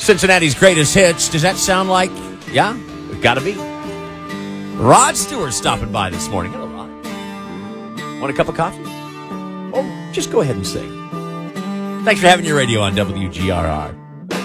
Cincinnati's greatest hits. Does that sound like, yeah, it got to be. Rod Stewart stopping by this morning. Hello, Rod. Want a cup of coffee? Oh, just go ahead and sing. Thanks for having your radio on WGRR.